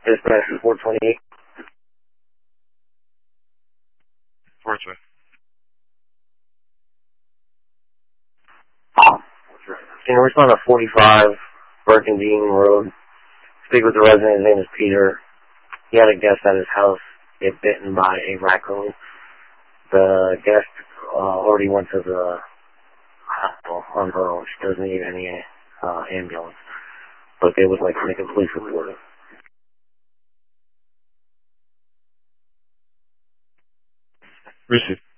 Dispatch 428. 420. Can you respond to 45 Birkenbean Road? Speak with the resident. His name is Peter. He had a guest at his house get bitten by a raccoon. The guest already went to the hospital on her own. She doesn't need any ambulance. But they would like to make a police report. Received.